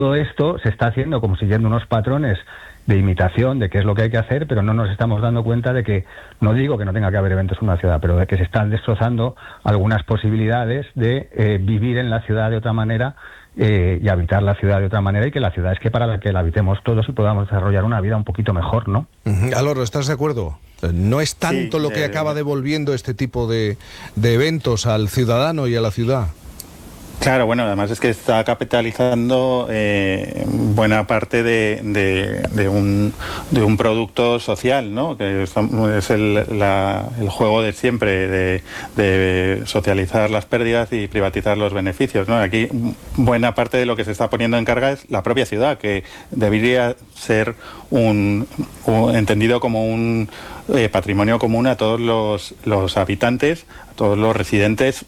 todo esto se está haciendo como siguiendo unos patrones de imitación de qué es lo que hay que hacer, pero no nos estamos dando cuenta de que, no digo que no tenga que haber eventos en una ciudad, pero de que se están destrozando algunas posibilidades de vivir en la ciudad de otra manera y habitar la ciudad de otra manera, y que la ciudad es que para la que la habitemos todos y podamos desarrollar una vida un poquito mejor, ¿no? Alorro, ¿estás de acuerdo? No es tanto lo que acaba devolviendo este tipo de eventos al ciudadano y a la ciudad. Claro, bueno, además es que está capitalizando buena parte de un producto social, ¿no? Que es el juego de siempre, de socializar las pérdidas y privatizar los beneficios, ¿no? Aquí buena parte de lo que se está poniendo en carga es la propia ciudad, que debería ser entendido como un patrimonio común a todos los habitantes, a todos los residentes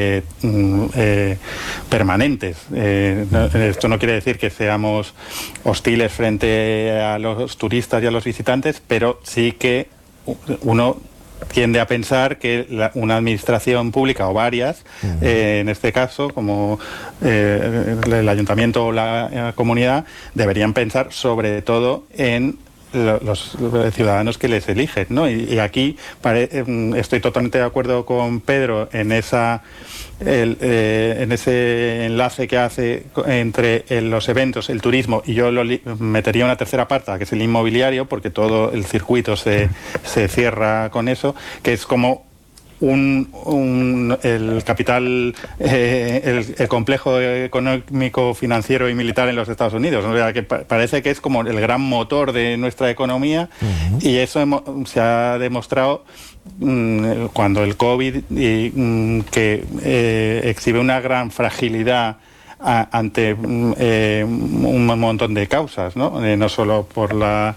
permanentes. Esto no quiere decir que seamos hostiles frente a los turistas y a los visitantes, pero sí que uno tiende a pensar que una administración pública o varias, en este caso, como el ayuntamiento o la comunidad, deberían pensar sobre todo en los ciudadanos que les eligen, ¿no? Y aquí estoy totalmente de acuerdo con Pedro en ese enlace que hace entre los eventos, el turismo, y yo metería una tercera pata, que es el inmobiliario, porque todo el circuito se cierra con eso, que es como el capital, el complejo económico, financiero y militar en los Estados Unidos. O sea, que parece que es como el gran motor de nuestra economía, y eso se ha demostrado cuando el COVID que exhibe una gran fragilidad ante un montón de causas, ¿no? No solo por la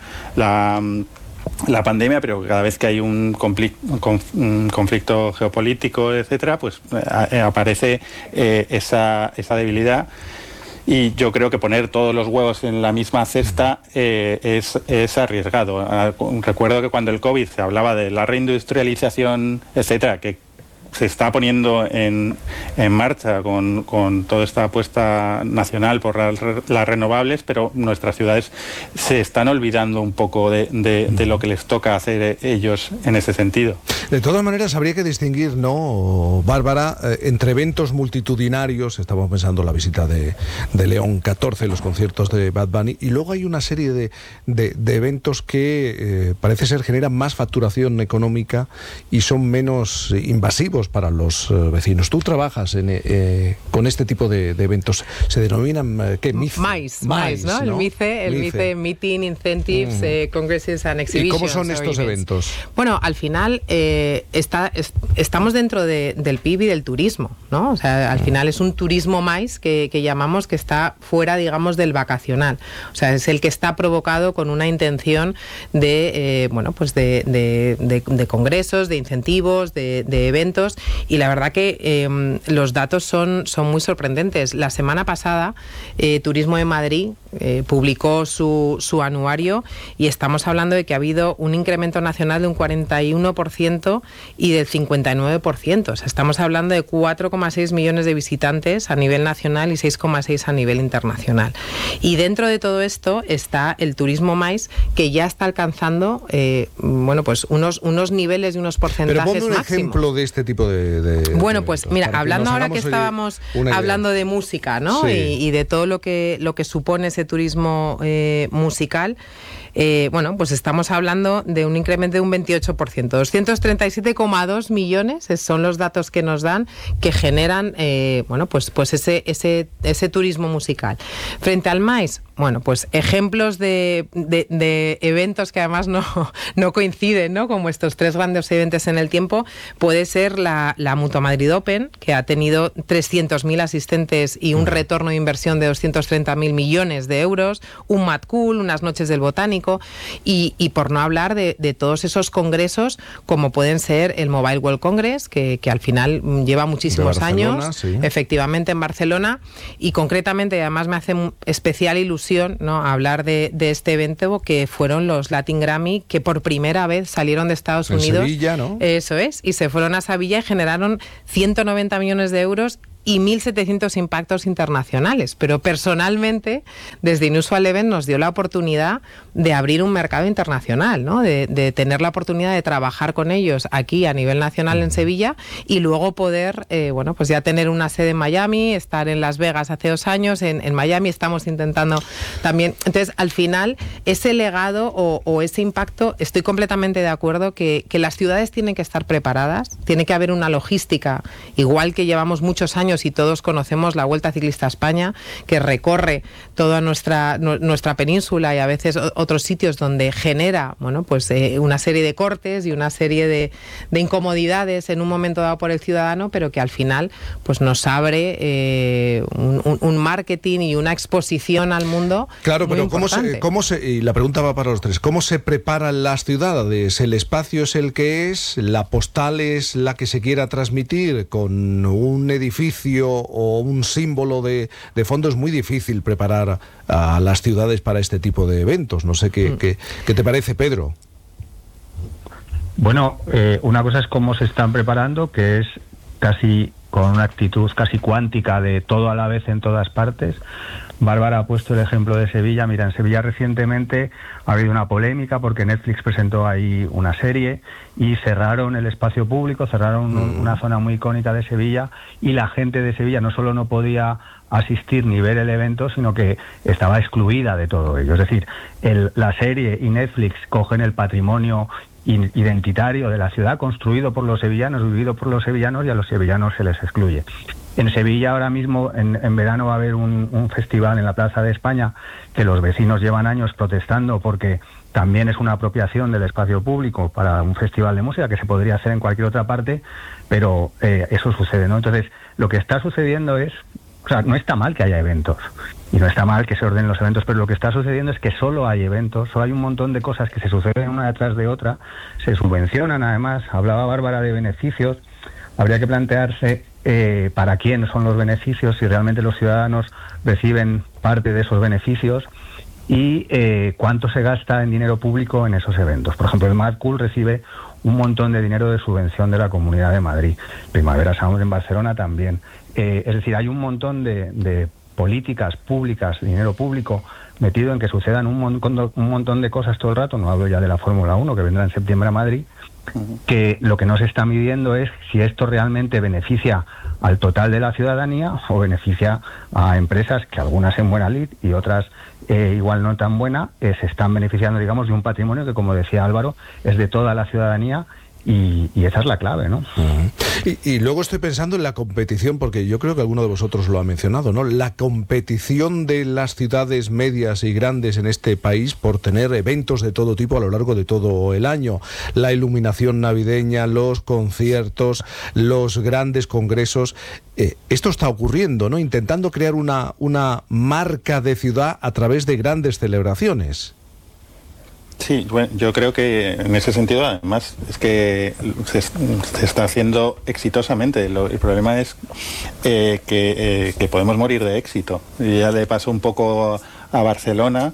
pandemia, pero cada vez que hay un conflicto geopolítico, etcétera, pues aparece esa debilidad. Y yo creo que poner todos los huevos en la misma cesta es arriesgado. Recuerdo que cuando el COVID se hablaba de la reindustrialización, etcétera, que se está poniendo en marcha con toda esta apuesta nacional por las renovables, pero nuestras ciudades se están olvidando un poco de lo que les toca hacer ellos en ese sentido. De todas maneras, habría que distinguir, ¿no, Bárbara, entre eventos multitudinarios? Estamos pensando en la visita de León 14, los conciertos de Bad Bunny, y luego hay una serie de eventos que parece ser generan más facturación económica y son menos invasivos para los vecinos. Tú trabajas con este tipo de eventos. ¿Se denominan qué? MICE, ¿no? El MICE, Meeting, Incentives, Congresses and Exhibitions. ¿Y cómo son estos eventos? Bueno, al final estamos dentro del PIB y del turismo, ¿no? O sea, al final es un turismo MICE que llamamos, que está fuera, digamos, del vacacional. O sea, es el que está provocado con una intención de congresos, de incentivos, de eventos. Y la verdad que los datos son muy sorprendentes. La semana pasada Turismo de Madrid publicó su anuario, y estamos hablando de que ha habido un incremento nacional de un 41% y del 59%. O sea, estamos hablando de 4,6 millones de visitantes a nivel nacional y 6,6 a nivel internacional. Y dentro de todo esto está el turismo MICE, que ya está alcanzando pues unos niveles y unos porcentajes máximos. Pero ponme un ejemplo de este tipo de bueno, pues mira, hablando ahora que estábamos hablando de música, ¿no? Sí. Y de todo lo que supone ese turismo musical. Pues estamos hablando de un incremento de un 28%. 237,2 millones son los datos que nos dan, que generan ese turismo musical. Frente al MICE, pues ejemplos de eventos que además no coinciden, ¿no? Como estos tres grandes eventos en el tiempo, puede ser la Mutua Madrid Open, que ha tenido 300.000 asistentes y un retorno de inversión de 230.000 millones de euros, un Mad Cool, unas noches del Botánico, y por no hablar de todos esos congresos, como pueden ser el Mobile World Congress, que al final lleva muchísimos años, sí, efectivamente, en Barcelona, y concretamente además me hace especial ilusión, ¿no?, hablar de este evento, que fueron los Latin Grammy, que por primera vez salieron de Estados Unidos. Sevilla, ¿no? Eso es, y se fueron a Sevilla y generaron 190 millones de euros y 1.700 impactos internacionales. Pero personalmente, desde Inusual Event nos dio la oportunidad de abrir un mercado internacional, ¿no? De tener la oportunidad de trabajar con ellos aquí a nivel nacional en Sevilla y luego poder, bueno, pues ya tener una sede en Miami, estar en Las Vegas hace 2 años, en Miami estamos intentando también. Entonces, al final, ese legado o ese impacto, estoy completamente de acuerdo que las ciudades tienen que estar preparadas, tiene que haber una logística, igual que llevamos muchos años y todos conocemos la Vuelta Ciclista a España, que recorre toda nuestra península y a veces otros sitios donde genera, bueno, pues una serie de cortes y una serie de incomodidades en un momento dado por el ciudadano, pero que al final pues nos abre un marketing y una exposición al mundo. Claro, muy pero importante. y la pregunta va para los tres, ¿cómo se preparan las ciudades? ¿El espacio es el que es? ¿La postal es la que se quiera transmitir? ¿Con un edificio o un símbolo de fondo? Es muy difícil preparar a las ciudades para este tipo de eventos. No sé qué te parece, Pedro. Bueno, una cosa es cómo se están preparando, que es casi con una actitud casi cuántica de todo a la vez en todas partes. Bárbara ha puesto el ejemplo de Sevilla. Mira, en Sevilla recientemente ha habido una polémica porque Netflix presentó ahí una serie y cerraron el espacio público, cerraron una zona muy icónica de Sevilla, y la gente de Sevilla no solo no podía asistir ni ver el evento, sino que estaba excluida de todo ello. Es decir, la serie y Netflix cogen el patrimonio identitario de la ciudad, construido por los sevillanos, vivido por los sevillanos, y a los sevillanos se les excluye. En Sevilla ahora mismo, en verano, va a haber un festival en la Plaza de España que los vecinos llevan años protestando porque también es una apropiación del espacio público para un festival de música que se podría hacer en cualquier otra parte, pero eso sucede, ¿no? Entonces, lo que está sucediendo es, o sea, no está mal que haya eventos y no está mal que se ordenen los eventos, pero lo que está sucediendo es que solo hay eventos, solo hay un montón de cosas que se suceden una detrás de otra, se subvencionan además. Hablaba Bárbara de beneficios, habría que plantearse para quién son los beneficios, si realmente los ciudadanos reciben parte de esos beneficios y cuánto se gasta en dinero público en esos eventos. Por ejemplo, el Mad Cool recibe un montón de dinero de subvención de la Comunidad de Madrid, Primavera Sound en Barcelona también. Es decir, hay un montón de políticas públicas, dinero público metido en que sucedan un montón de cosas todo el rato. No hablo ya de la Fórmula 1 que vendrá en septiembre a Madrid, que lo que no se está midiendo es si esto realmente beneficia al total de la ciudadanía o beneficia a empresas que algunas en buena lid y otras igual no tan buena, se están beneficiando, digamos, de un patrimonio que, como decía Álvaro, es de toda la ciudadanía. Y esa es la clave, ¿no? Y luego estoy pensando en la competición, porque yo creo que alguno de vosotros lo ha mencionado, ¿no? La competición de las ciudades medias y grandes en este país por tener eventos de todo tipo a lo largo de todo el año. La iluminación navideña, los conciertos, los grandes congresos. Esto está ocurriendo, ¿no? Intentando crear una marca de ciudad a través de grandes celebraciones. Sí, bueno, yo creo que en ese sentido, además, es que se está haciendo exitosamente. El problema es que podemos morir de éxito. Y ya le pasó un poco a Barcelona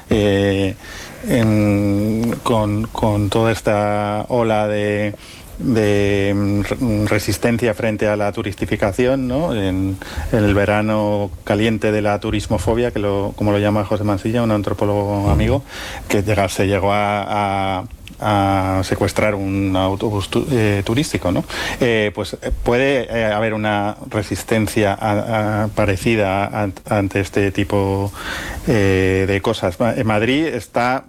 con toda esta ola de resistencia frente a la turistificación, ¿no? En el verano caliente de la turismofobia, como lo llama José Mansilla, un antropólogo amigo, que se llegó a secuestrar un autobús turístico, ¿no? Pues puede haber una resistencia parecida ante este tipo de cosas. Madrid está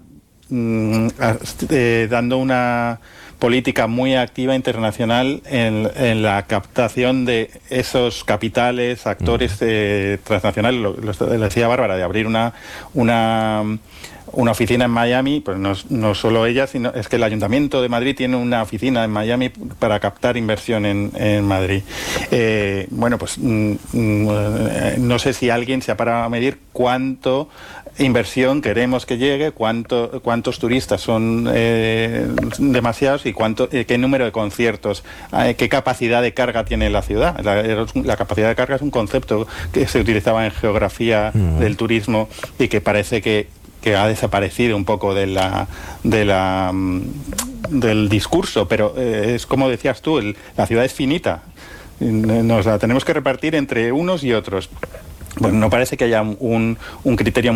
dando una política muy activa internacional en la captación de esos capitales, actores transnacionales. Lo decía Bárbara, de abrir una oficina en Miami, pues no solo ella, sino es que el Ayuntamiento de Madrid tiene una oficina en Miami para captar inversión en Madrid. Bueno, pues no sé si alguien se ha parado a medir cuánto inversión queremos que llegue, cuántos turistas son demasiados y qué número de conciertos, qué capacidad de carga tiene la ciudad. La capacidad de carga es un concepto que se utilizaba en geografía del turismo y que parece que ha desaparecido un poco del discurso, pero es como decías tú, la ciudad es finita. nos la tenemos que repartir entre unos y otros. Bueno, no parece que haya un criterio